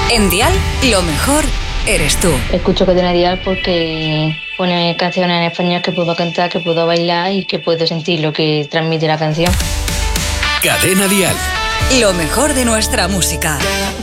En Dial, lo mejor eres tú. Escucho Cadena Dial porque pone canciones en español que puedo cantar, que puedo bailar y que puedo sentir lo que transmite la canción. Cadena Dial. Lo mejor de nuestra música.